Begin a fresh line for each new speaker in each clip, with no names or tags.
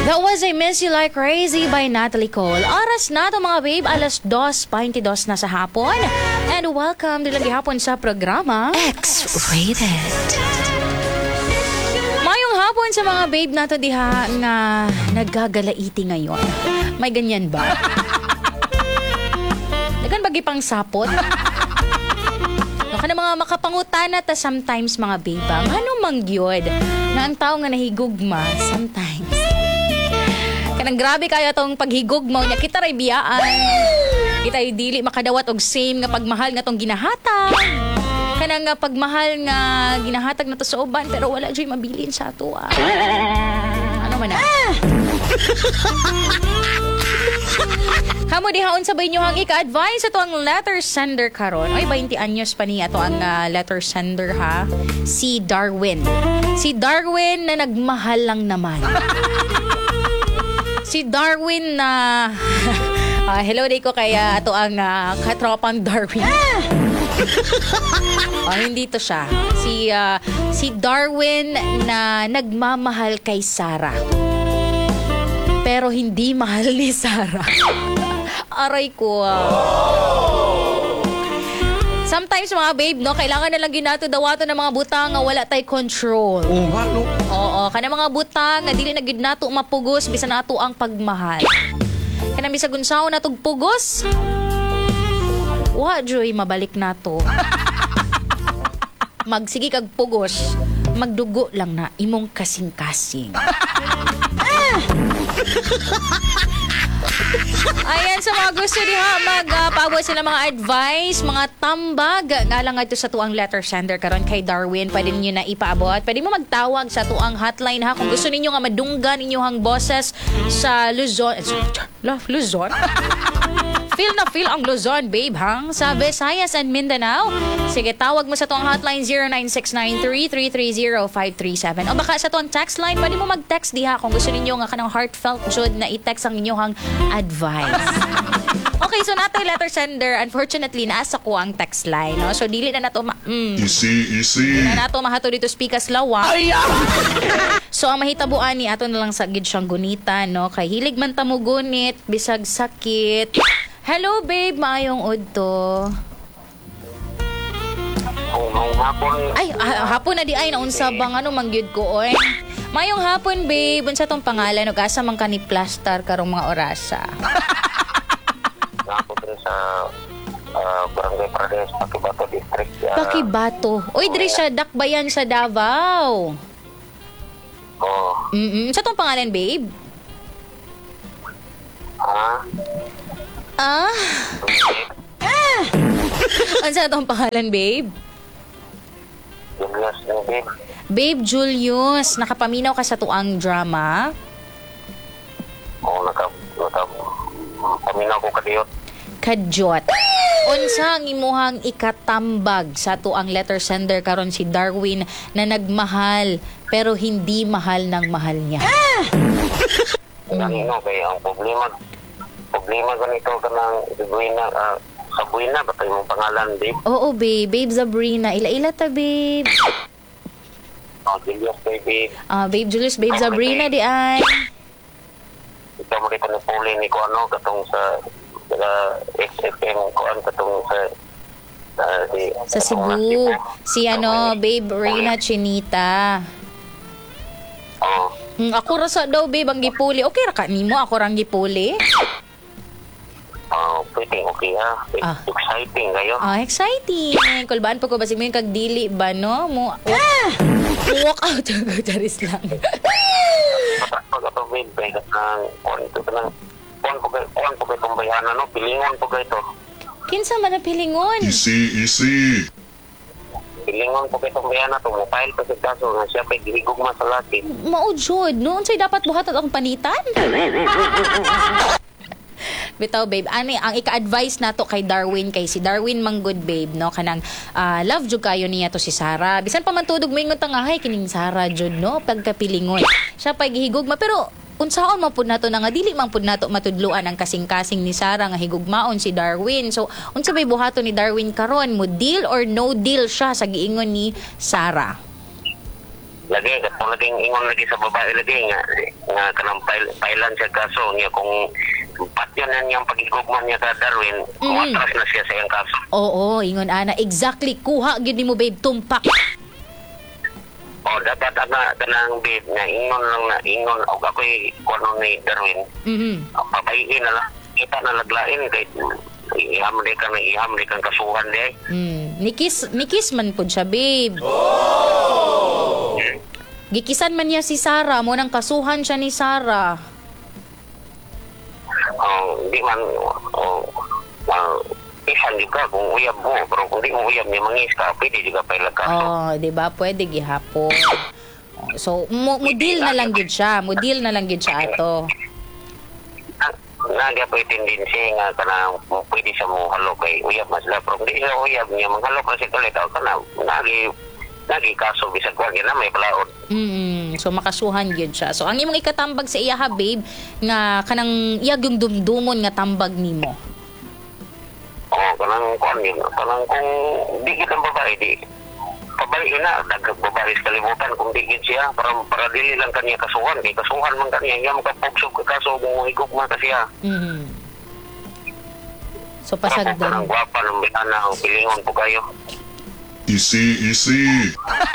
That was I Miss You Like Crazy by Natalie Cole. Oras na to mga babe, alas 2:22 na sa hapon. And welcome din lagi hapon sa programa
X-Rated.
Mayong hapon sa mga babe nato diha nga naggagalaiti ngayon. May ganyan ba? Dagan bagi pang sapot. No, kana mga makapangutana ta sometimes mga babe. Ano mangyod na ang tao nga nahigugma sometimes. Kanang grabe kayo tong paghigugmaw niya. Kita ray biyaan. Kita ray dili makadawat og same nga pagmahal nga tong ginahatag. Kanang nga pagmahal nga ginahatag na to sa uban pero wala joy mabilin sa ato. Ano man na? Hamo dihaon sabay nyo hang ika-advise ato ang letter sender karon. Ay 20 anyos pa niya ato ang letter sender ha. Si Darwin. Si Darwin na nagmahal lang naman. Si Darwin na hello day ko kaya ato ang katropang Darwin. Hindi to siya. Si Darwin na nagmamahal kay Sarah. Pero hindi mahal ni Sarah. Aray ko. Sometimes mga babe, no, kailangan na lang ginato dawato ng mga butang nga wala tay control. Oo, kana mga butang nga dili na gid nato mapugos bisan nato ang pagmahal. Kana bisag unsaon natog pugos? Wa joy mabalik nato. Magsige kag pugos, magdugo lang na imong kasing-kasing. Ayan, sa mga gusto diha magpaabot sila mga advice, mga tambag nga lang ito sa tuang letter sender karon kay Darwin. Pwede niyo na ipaabot. Pwede mo magtawag sa tuang hotline ha kung gusto ninyo nga madunggan inyong boses sa Luzon. Luzon? Feel na feel ang Luzon, babe, hang? Sa Visayas and Mindanao. Sige, tawag mo sa tuang hotline 096933305337. O baka sa tuang text line, pwede mo mag-text diha kung gusto ninyo nga kanang heartfelt jud na i-text ang inyong advice. Okay, so nato letter sender, unfortunately, naasa ko ang text line, no? So, dili na nato
Easy.
na nato mahato dito speakers lawa. So, ang mahitabuan ni ato na lang sa gid siyang gunita, no? Kay hilig man tamo gunit, bisag sakit. Hello, babe. Maayong udto. Ay, hapon na di ay naunsa bang ano mangyud ko, oy. Mayong hapon, babe. Unsa tong pangalan ug asa man ka ni plaster karong mga orasa?
Ako din sa Barangay Parades, Pakibato District.
Pakibato. Oy, diri siya Dakbayan sa Davao.
Oo.
Sa tong pangalan, babe? Unsa tong pangalan, babe?
Julius din, babe.
Babe Julius, nakapaminaw ka sa tuang drama?
Oo, paminaw ko kadiyot.
Kadyot. Unsa ang imuhang ikatambag sa tuang letter sender karon si Darwin na nagmahal pero hindi mahal ng mahal niya?
Ganino kay ang problema ganito kanang Sabrina, Sabrina ba tayo mong pangalan, babe?
Oo, babe. Babe Sabrina. Ila-ila ta, babe.
Julius, babe.
Babe Julius, babe Sabrina di ay.
Ikaw makita na puli ni ko ano katong sa XFM ko ano katong
sa Cebu. Si babe Rina Chinita. Ako ra sa daw, babe, ang gipuli. Okay ra ka nimo ako rang gipuli?
Pwede, okay ha. Exciting kayo.
Exciting. Kulbaan po ko basig mo yung kagdili ba, no? Walk out. Charis lang.
Pag-atubig, babe, kuhan po kayo itong bayanan, no? Pilingon po kayo ito.
Kinsa man na pilingon?
Easy.
Pilingon po kayo itong bayanan ito. Mukhail pa sa kaso na siya pa'y gihigugma sa lati.
Maujod. Noon sa'y dapat buhatot akong panitan? Bitaw, babe, ani ang ika-advise nato kay Darwin, kay si Darwin manggod, babe, no, kanang love jud kayo niya to si Sarah. Bisan pa man tudog moingon tangahay kining Sarah jud, no, pagkapilingon siya pay gihigugma, pero unsaon man pud nato nga dili man pud nato matudluan ang kasing-kasing ni Sarah nga higugmaon si Darwin. So unsa bay buhaton ni Darwin karon, mo deal or no deal siya sa giingon ni Sarah?
lagi katong laging ingon lagi sa babae lagi nga kanang pailan siya kaso niya kung patyon na niyang pagigugman niya ka Darwin, kumatras na siya sa iyang kaso.
Oo, ingon ana. Exactly. Kuha gyud nimo babe tumpak.
Dapat kanang babe nga ingon lang na ingon og ako'y kuno ni Darwin. Pabayin na lang kita na laglain kay iham kang kasuhan di.
Nikis man pud siya babe. Gikisan man niya si Sarah, mo nang kasuhan siya ni Sarah.
Di man isan juga kung uyab mo, pero kung di mo uyab niya mangis ka, pwede juga pa ilagkaso.
Di ba? Pwede gihapon. So, mudil na lang gid siya. Mudil na lang gid siya ato.
Nagya po tendency nga kanang pwede siya mo halo kay uyab mas la, pero kung di siya uyab niya, manghalo pa siya kalit, nagi kaso bisag wag na may palaod.
So makasuhan gyud siya. So ang imong ikatambag sa iya ha babe nga kanang iyag yung dumdumon nga tambag nimo.
Kanang kuan yun. Kanang kung di kita babae di pabalik na dagdag babae sa kalibutan kung di gid siya para dili lang kaniya kasuhan kay kasuhan man kaniya iya makapugsog ka kaso kung higugma ka siya.
So pasagdan.
Kanang gwapa ng bitana o pilingon po kayo.
Easy.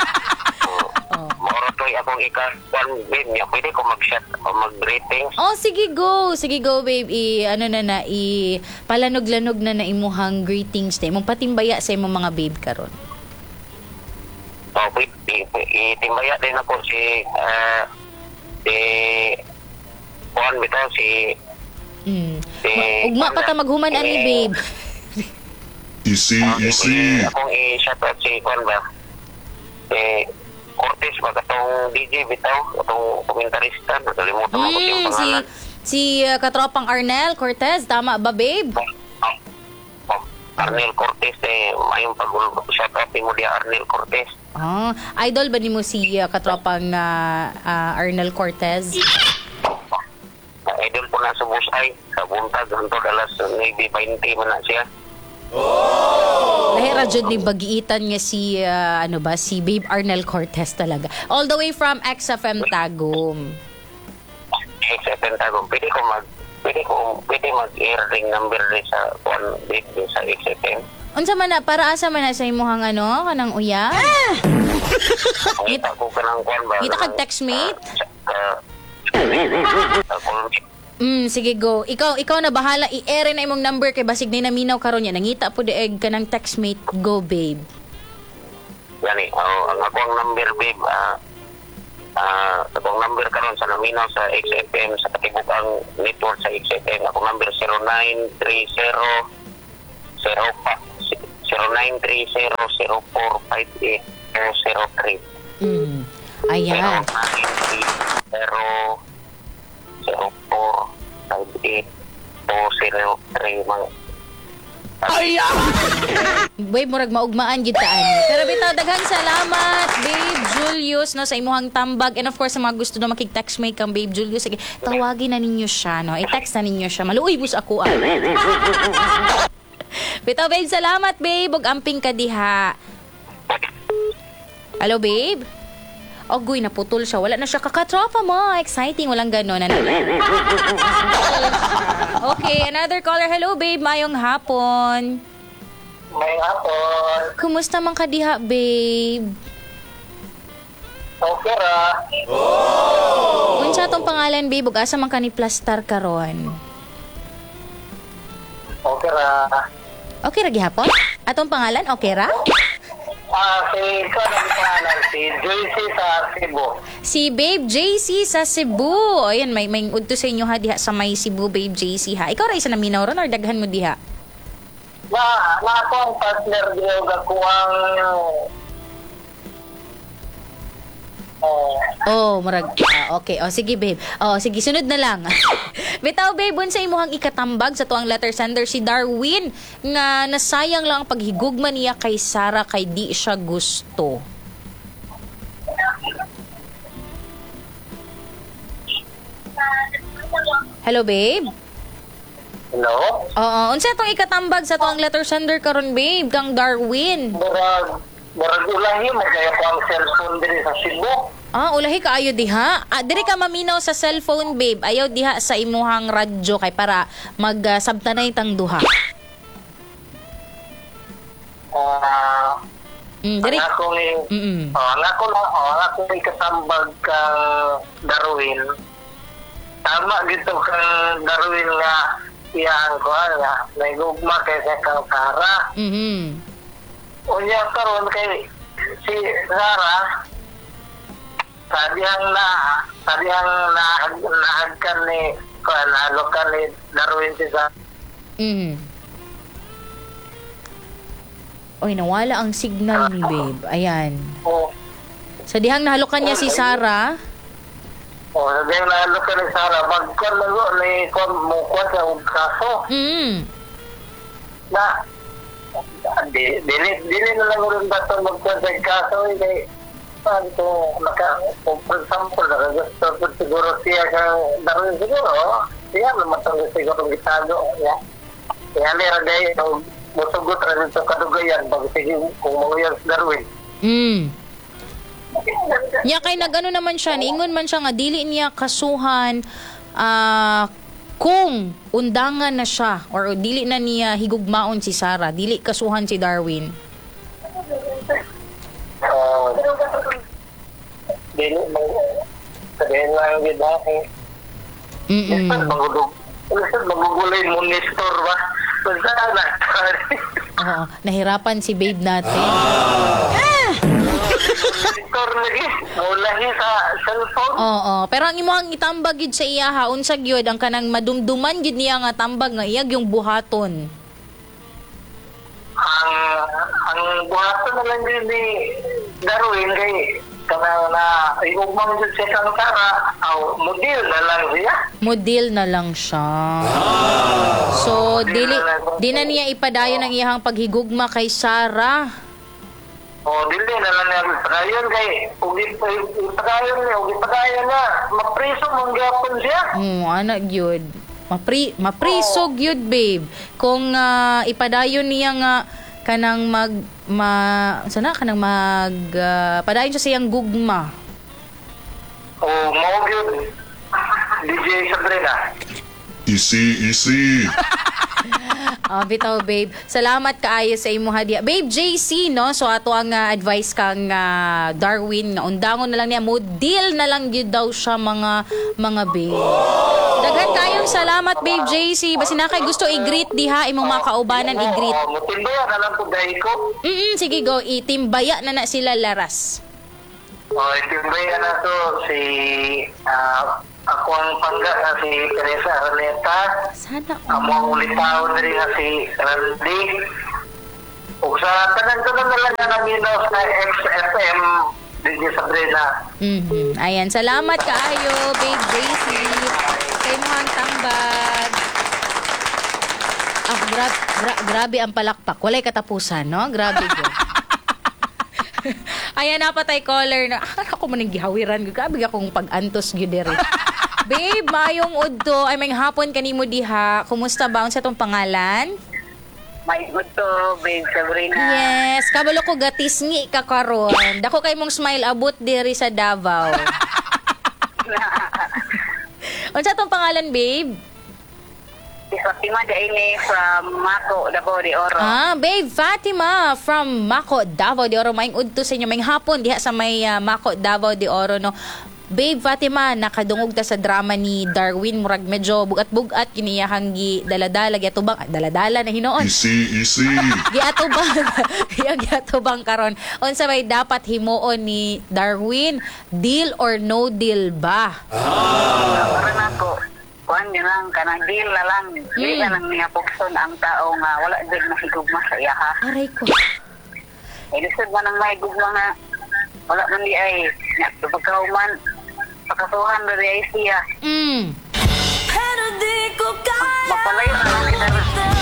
Moro to'y akong ika-1 babe niya. Pwede ko mag-shot o mag-ratings.
Sige go babe. Palanog-lanog na imuhang greetings na imong patimbaya sa imong mga babe karon.
Itimbaya din ako si Juan bitaw si
ugma pa ta maghuman ani babe.
Easy.
Akong i-shoutout si Juan ba? Cortez ba katong DJ bitaw? Katong komentarista. Nakalimutan ako siyang pangalan.
Si katropang Arnel Cortez. Tama ba babe?
Arnel Cortez mayong pag-shoutout mo dia Arnel Cortez.
Idol ba nimo si katropang Arnel Cortez?
Idol po na sa Busay. Sa buntag hantod alas 9:20 man na siya.
Lahira jud ni bagiitan nga si si Babe Arnel Cortez talaga. All the way from XFM Tagum.
XFM Tagum. Pwede mag-airing number rin sa sa XFM.
Unsa man na para asa man na sa imong kanang uya?
Kita ko kanang kuan ba?
Kita kag textmate? Sige go. Ikaw na bahala i-air na imong number kay basig na naminaw karon ya. Nangita po deeg ka ng textmate. Go babe.
Yani, ang akong number babe, akong number karon sa naminaw sa XFM sa katibukang network sa XFM. Akong number 0930-0458-03.
Ayan.
0458-03 mga
Babe, murag maugmaan gid ta ani. Pero bitaw daghang salamat Babe Julius no sa imuhang tambag, and of course sa mga gusto na makig-text may kang Babe Julius, sige tawagin na ninyo siya no. I-text na ninyo siya. Maluoy bus ako Bitaw babe, salamat babe, ug amping ka diha. Hello babe. Ogoy, naputol siya. Wala na siya kakatropa mo. Exciting. Walang gano'n. Okay, another caller. Hello, babe. Mayong hapon.
Mayong hapon.
Kumusta man ka diha, babe?
Okay ra.
Unsa tong pangalan, babe? Ug asa man ka ni Plastar karon?
Okay ra.
Okay ra gihapon? Atong pangalan, okay ra?
Si JC sa Cebu.
Si Babe JC sa Cebu. Ayan, may udto sa inyo ha diha sa may Cebu, Babe JC ha. Ikaw ra isa na minaw ron or daghan mo diha?
Na ako ang partner diyo gakuang
Murag. Okay. Sige, babe. Sige, sunod na lang. Bitaw, babe, unsa imuhang ikatambag sa tuang letter sender si Darwin nga nasayang lang ang paghigugma niya kay Sarah kay di siya gusto. Hello, babe?
Hello?
Unsa tong ikatambag sa tuang letter sender karon, babe, kang Darwin?
Murag ulahi mo kaya ko ang cellphone din sa Cebu.
Ulahi ka ayo diha. Diri ka maminaw sa cellphone, babe. Ayaw diha sa imuhang radyo kay para mag-sabtanay tang duha. Diri.
Ako may kasambag kang Darwin. Tama dito kang Darwin nga iyang ko nga naigugma kay sa kang Sara. Unya karon kay si Sara sadyang nahagkan ni nahalokan ni Darwin si Sara.
Oy, nawala ang signal ni babe. Ayan.
Oh.
Sa dihang nahalokan niya si Sara.
Sadyang nahalokan ni Sara. Magkuhan lago ni mukha sa kaso. Na, dili na lang rin bato magkuhan sa kaso. Kaya, for example, nakagusto siguro siya kang Darwin siguro. Siya naman siguro gitago. Kaya nira dahil musugot rin sa kadugayan pag sige kung mawiyang si Darwin.
Nya kay nagano naman siya, niingon man siya nga dili niya kasuhan kung undangan na siya or dili na niya higugmaon si Sara, dili kasuhan si Darwin.
Dili sabihin lang yung gidaki. Magugulay mo ni store ba?
Oo, nahirapan si babe natin.
Store lagi. Mulahi sa cellphone.
Oo, pero ang imong itambag gid sa iya ha, unsa gyud ang kanang madumduman gid niya nga tambag nga iyag yung buhaton.
Ang buhaton na lang din ni Darwin kay kanang na igugmang jud siya kang Sara, model na lang siya.
Model na lang siya. So, di na niya ipadayon ang iyang paghigugma kay Sara.
Dili na lang niya ipadayon kay ipadayon na mapriso mong gapon siya.
Anak gyud. Mapriso gyud, babe. Kung ipadayon niya nga kanang padayon siya sa iyang gugma.
Mao gyud. DJ Sabrina.
Easy.
Bitaw, babe. Salamat kaayo sa imo hadiya. Babe, JC, no? So, ato ang advice kang Darwin nga undangon na lang niya. Model na lang yun daw siya mga babe. Daghan kayong salamat, babe, JC. Basi na kay gusto i-greet diha, imong mga kaubanan i-greet.
Mutimbaya na lang po dahil ko.
Sige, go. Itimbaya na sila laras.
Itimbaya na to si ako ang pangga na si Teresa Arleta.
Sana
Amo ang ulitaw rin na si Randy. O sa tanan-tanan na lang na naminaw sa XFM DJ Sabrina.
Ayan, salamat kaayo, babe JC. Kay mo ang tambag. Grabe ang palakpak. Walay katapusan, no? Grabe yun. Ayan, napatay caller na. Ako man yung gihawiran. Grabe akong pag-antos yun dere. Babe, mayong udto. Ay, may hapon kanimo diha. Kumusta ba? Unsa tong pangalan?
May gusto, babe Sabrina.
Yes, kabalo ko gatisngi ka karon. Dako kay mong smile abot diri sa Davao. Unsa tong pangalan, babe?
Si Fatima Daine from Mako, Davao de Oro.
Babe, Fatima from Mako, Davao de Oro. Mayong udto sa inyo. Mayong hapon diha sa may Mako, Davao de Oro, no? Babe, Fatima, nakadungog ta sa drama ni Darwin. Murag medyo bugat-bugat kiniyahang daladala. Giatubang, daladala na hinoon.
Easy.
Giatubang karon. Unsa may dapat himuon ni Darwin? Deal or no deal ba?
Para nako. Kuan yun lang, kanang deal na lang. Hindi na lang niya pukson ang tao nga wala din mahigugma sa iya ha.
Aray ko.
Ilisod man ang mahigugma nga wala man di ay pagkauman pakasuhan na di ay siya.
Pero di ko kaya
Mapalayo na lang kita.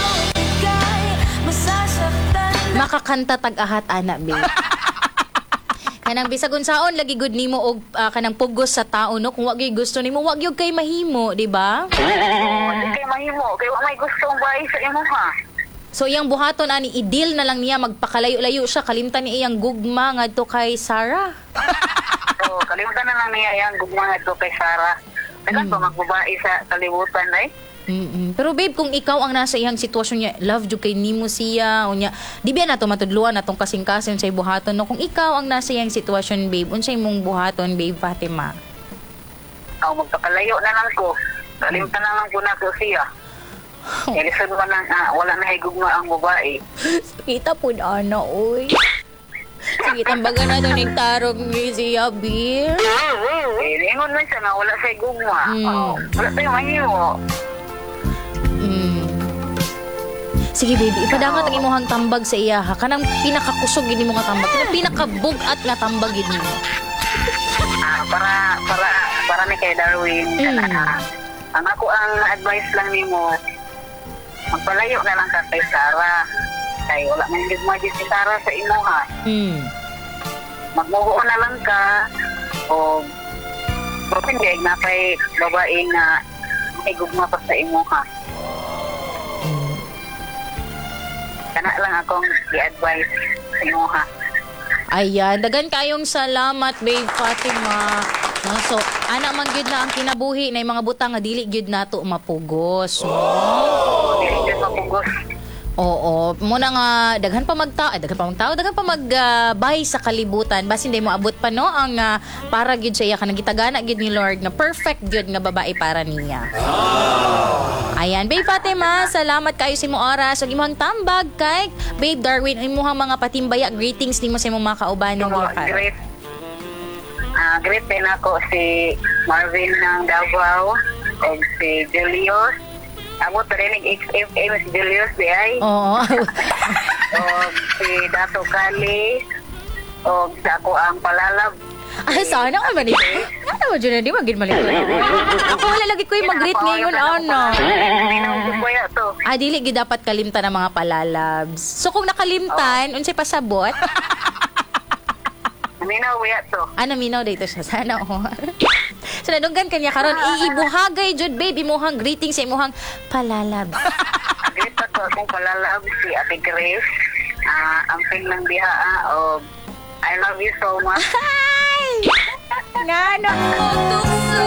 Makakanta tag-ahat, ana, babe. Kanang bisag unsaon lagi good nimo og kanang pugos sa tao, no? Kung wa gyud gusto nimo, wa gyud kay mahimo, di ba?
Hindi kay mahimo, kay wa may gustong bahay sa imo ha.
So iyang buhaton ani i-deal na lang niya, magpakalayo-layo siya, kalimtan ni iyang gugma ngadto kay Sarah.
kalimutan na lang niya yan, gugma nga ito kay Sarah. Tagan pa magbabae sa kalibutan ay.
Pero babe, kung ikaw ang nasa iyang sitwasyon niya, love jud kay nimo siya, unya, di ba nato matudluan natong kasing-kasing sa buhaton no? Kung ikaw ang nasa iyang sitwasyon, babe, unsay mong buhaton, babe Fatima?
Magpakalayo na lang ko. Kalimutan na lang ko na ko siya. Lisod mo lang, wala na higugma ang babae.
Kita po na, oy. Sige, tambagan na doon yung tarog ni siya, babe.
Ingon man siya na wala sa higugma. Wala tayong manyo.
Sige, baby, ipadangat ang imuhang tambag sa iya, ha? Kanang pinakakusog yun mo nga tambag. Kanang pinakabugat nga tambag yun mo.
Para ni kay Darwin. Ang ako ang advice lang nimo, magpalayo na lang ka kay Sarah. Kay wala man higugma si Sarah sa imo, ha? Magmuho na lang ka o propindig na kay babae nga higugma pa sa imo, ha? Kana lang akong i-advise sa imo, ha?
Ayan, dagan kayong salamat, babe Fatima. No, so, anak man gyud na ang kinabuhi na yung mga butang nga dili gyud nato mapugos. No?
Dili ka mapugos.
Oo, muna nga daghan pa magbay sa kalibutan basin day mo abot pa no ang para gyud sa iya kanang gitagana gyud ni Lord nga perfect gyud nga babae para niya. Ayan, babe Fatima, salamat kayo sa imong oras ug imong tambag kay babe Darwin imong mga patimbaya greetings nimo sa imong mga kauban ng
Great din ako si Marvin ng Davao o si Julius. Amo tarinig XFM si Julius di ay.
Oo.
O si Dato Kali o sa ako ang palalab.
Ay, sana ka ba nito? Ano ba dyan na di magin malito? Ako wala lagi ko yung mag-greet ngayon, ano? Dili gid dapat kalimtan ng mga palalabs. So kung nakalimtan, unsay pasabot?
Naminaw ya to.
Naminaw dito siya. Sana So nadunggan kanya karon iibuhagay jud baby imuhang greeting sa imuhang palalab.
Greet pa to akong palalab si Ate Grace. Ang pin ng biha o I love you so much.
Nga na mo tukso.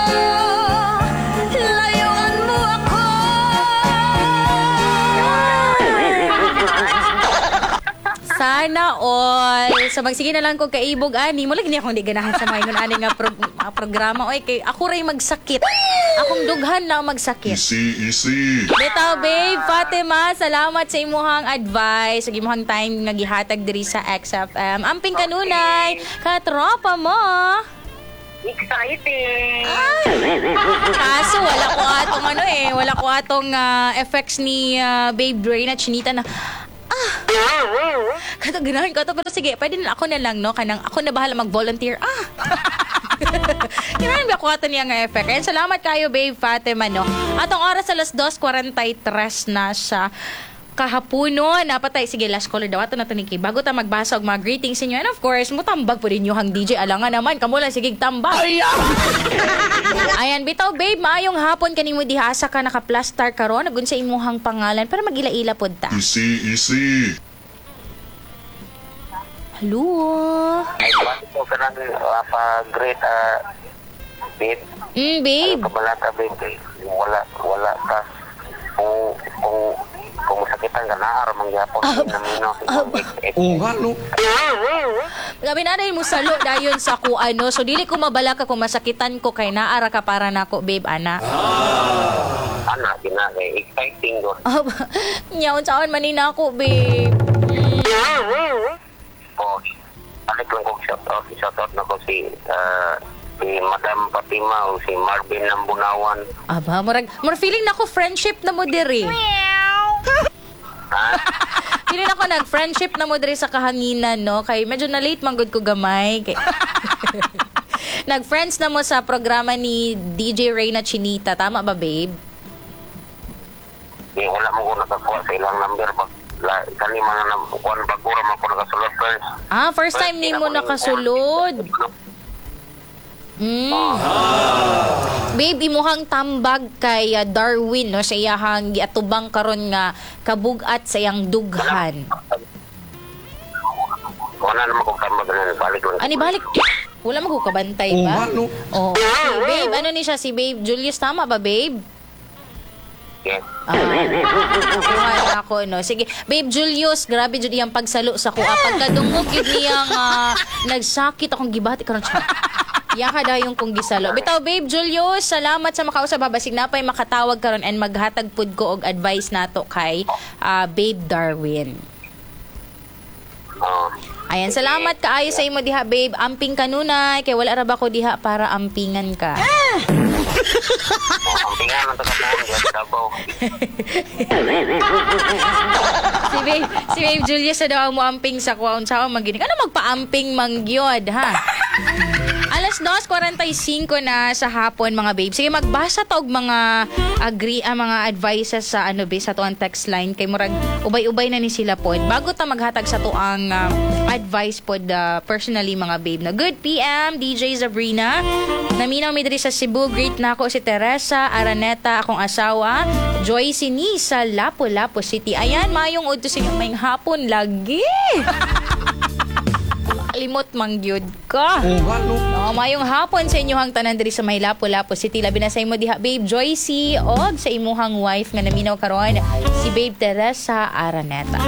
Layuan mo ako. Sana all. So magsige na lang ko kaibog ani. Mo lagi niya akong di ganahan sa mga ani nga programa. Oy kay ako ray magsakit. Akong dughan na magsakit.
Easy.
Bitaw babe Fatima, salamat sa imuhang advice, sa imuhang time nga gihatag diri sa XFM. Amping kanunay, katropa mo.
Exciting.
Kaso wala ko atong effects ni Babe Reyna Chinita na kato ganahin ko to pero sige pwede na ako na lang no kanang ako na bahala mag-volunteer kailangan ba ako ato niya nga effect and salamat kayo Babe Fatima no atong oras alas 2:43 na siya kahaponon napatay sige last caller daw ato na to Nikki bago ta magbasa og mga greetings inyo and of course mutambag po rin yung hang DJ alangan naman kamo lang sige tambag ayan bitaw babe maayong hapon kanimo diha asa ka naka-plastar karon nagun sa imuhang pangalan para magila-ila pod ta
Easy.
hello
Ay, bakit ko ka nang pa-great, babe?
babe
Kabalata, babe. Wala ka. Kung masakitan ka na, aramang yapon.
gabi na rin mo salo dayon sa ko ano so dili ko mabala ka kung masakitan ko kay naara ka para nako babe ana
Ana, ginagay. Exciting ko.
nyaon saon manina ako babe
Balik lang kong shoutout na ko si Madam Fatima o si Marvin ng Bunawan.
aba murag feeling nako friendship na mo diri feeling ako nag-friendship na mo diri sa kahanginan no kay medyo na late man gud ko gamay kay nag-friends na mo sa programa ni DJ Reyna Chinita tama ba babe
Wala mo ko nakakuha sa ilang number kani man na kuan bagura man ko nakasulod first.
first time nimo nakasulod Babe, imuhang tambag kay Darwin no sa iyahang giatubang karon nga kabugat sa iyang dughan.
Wala naman kong tambag na balik lang.
Ani balik? Wala magkukabantay
Oo
ba?
nga, no?
Oo. Si babe, ano ni siya? Si babe Julius, tama ba, babe?
Yes.
Kuha ako, no? Sige, babe Julius, grabe jud iyang pagsalo sa kuha. Pagkadungog yun niyang nagsakit akong gibati karon siya. Iya ka dayong kong gisalo. Bitaw, babe Julius, salamat sa makausap. Babasig na pa'y makatawag karon and maghatag pud ko og advice nato kay babe Darwin. Ayan, salamat kaayo sa imo diha, babe. Amping kanunay kay wala ra ba ko diha para ampingan ka.
Ang tingnan ng tagapuan diyan sa Davao.
Si babe Julius na daw ang muamping sa kuwaon sa maginig. Ano magpaamping mangyod, ha? Alas 2:45 na sa hapon, mga babe. Sige, magbasa ta og mga mga advices sa sa tuang text line kay murag ubay-ubay na ni sila pod. Bago ta maghatag sa tuang advice pod personally, mga babe. No, good PM DJ Sabrina. Naminaw mi diri sa Cebu. Greet na ako si Teresa Araneta, akong asawa. Joyce ni sa Lapu-Lapu City. Ayan, mayong udto sa inyo, mayong hapon lagi. Limot mangyud ka.
Oo nga, no?
No, mayong hapon sa inyong tanan diri sa may Lapu-Lapu City. Labi na sa imo diha, babe Joycey, og sa imuhang wife nga naminaw karon, si babe Teresa Araneta.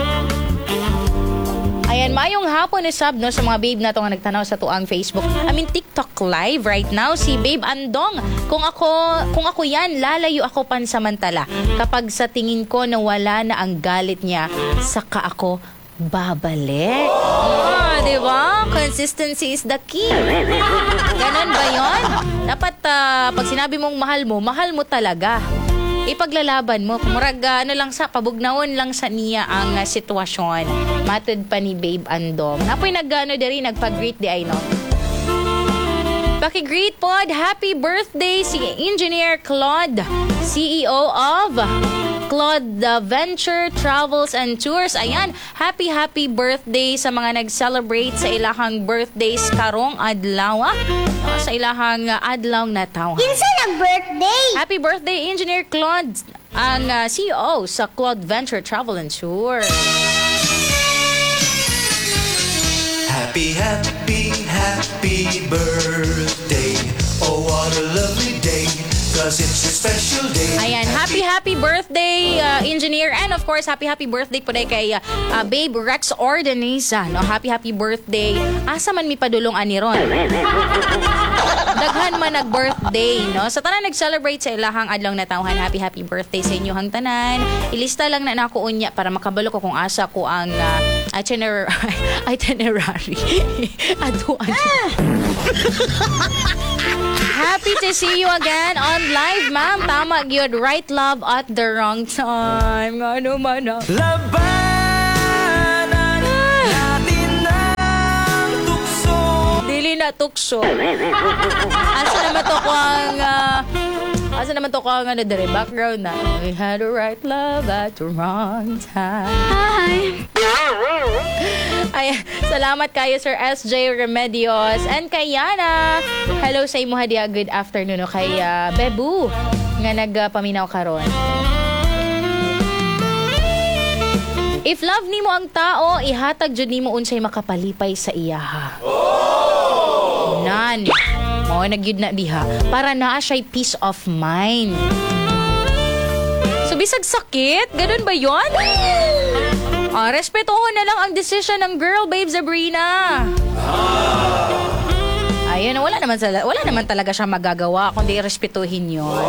Ayan, mayong hapon ni sab, no, sa mga babe na to nga nagtanaw sa tuang Facebook. TikTok live right now si Babe Andong. Kung ako yan, lalayo ako pansamantala. Kapag sa tingin ko na wala na ang galit niya, saka ako babalik. Di ba? Consistency is the key. Ganon ba yun? Dapat pag sinabi mong mahal mo talaga. Ipaglalaban mo. Murag lang sa pabugnawon lang sa niya ang sitwasyon. Matod pa ni Babe Andong. Napoy nagpag-greet di ay no. Paki-greet pod, happy birthday si Engineer Claude, CEO of Claude Venture Travels and Tours. Ayan, happy birthday sa mga nag-celebrate sa ilahang birthdays karong adlaw. Sa ilahang adlaw na taon.
Kinsa nag-birthday?
Happy birthday, Engineer Claude, ang CEO sa Claude Venture Travel and Tours.
Happy birthday. Oh, what a lovely day. Cause it's a special day.
Ayan, happy birthday, Engineer. And of course, happy birthday po kay Babe Rex Ordeneza. No? Happy birthday. Asa man mi padulong ani ron. Daghan man nag-birthday, no? Sa tanan nag-celebrate sa ilahang adlaw na tawhan, happy birthday sa inyong tanan. Ilista lang na nako unya para makabalo ko kung asa ko ang itinerary. Ado. Happy to see you again on live, ma'am. Tama gyud, right love at the wrong time. Ano man na.
Labanan natin ng tukso.
Dili na tukso. Asa naman to ko ang dere background na. We had the right love at the wrong time. Hi. Ay, salamat kayo Sir SJ Remedios and kay Yana. Hello sa imo hadia, good afternoon, no? Kay Bebu nga nagpaminaw karon. If love nimo ang tao, ihatag jud nimo unsay makapalipay sa iyaha. Nan. Mao nagyud na diha para naa siya'y peace of mind. So bisag sakit, ganun ba 'yon? Respetuhin na lang ang decision ng girl, Babe Sabrina. Ayun, wala naman talaga siya magagawa kundi respetuhin 'yon.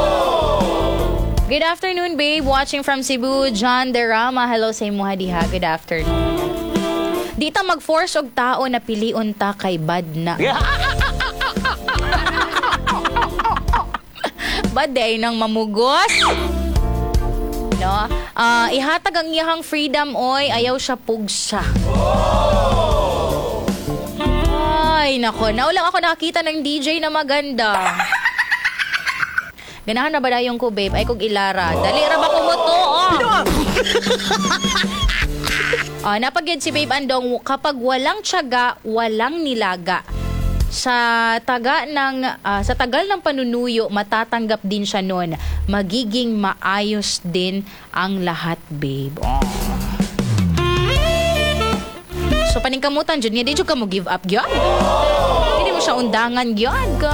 Good afternoon, babe. Watching from Cebu, John Derama. Hello sa imo diha. Good afternoon. Di ta mag-force og tao na piliun ta kay bad na. Bad day nang mamugos. No? Ihatag ang iyahang freedom, oy. Ayaw siya pugsa. Ay, nako. Naulang ako nakakita ng DJ na maganda. Ganahan na ba dayong ko, babe? Ay, kog ilara. Dali ra ba ko mo to, napagyad si Babe Andong, kapag walang tiyaga, walang nilaga. Sa tagal ng panunuyo, matatanggap din siya nun. Magiging maayos din ang lahat, babe. So paningkamutan jud nga di jud ka mo give up gyud. Hindi mo siya undangan gyud ka.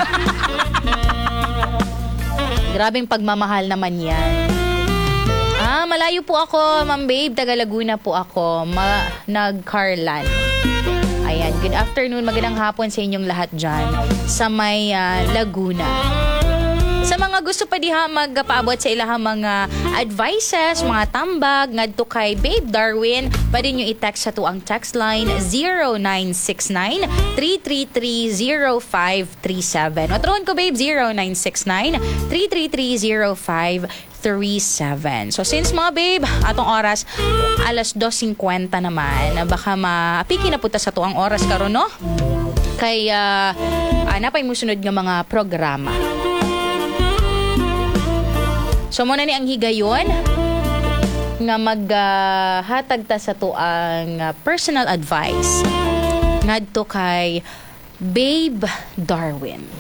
Grabeng pagmamahal naman yan. Malayo po ako, Ma'am Babe. Taga Laguna po ako. Nag-Carlan. Ayan, good afternoon. Magandang hapon sa inyong lahat dyan sa may Laguna. Sa mga gusto pa diha magpaabot sa ilahang mga advices, mga tambag, ngadto kay Babe Darwin, pwede nyo i-text sa tuang text line 0969-333-0537. O tron ko, Babe, 0969-333-0537. So since mga Babe, atong oras, alas 2:50 naman, baka maapiki na puta sa tuang oras karon, no? Kaya, napay musunod nga mga programa. So muna ni ang higayon nga maghatag ta sa tuang personal advice ngadto kay Babe Darwin.